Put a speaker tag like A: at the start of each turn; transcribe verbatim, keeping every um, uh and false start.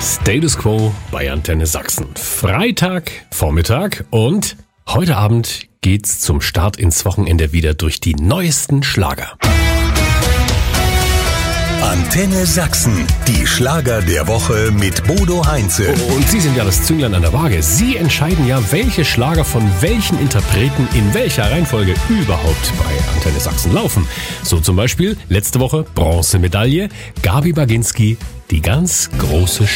A: Status Quo bei Antenne Sachsen. Freitag, Vormittag und heute Abend geht's zum Start ins Wochenende wieder durch die neuesten Schlager.
B: Antenne Sachsen, die Schlager der Woche mit Bodo Heinze.
A: Und Sie sind ja das Zünglein an der Waage. Sie entscheiden ja, welche Schlager von welchen Interpreten in welcher Reihenfolge überhaupt bei Antenne Sachsen laufen. So zum Beispiel letzte Woche Bronzemedaille, Gabi Baginski, die ganz große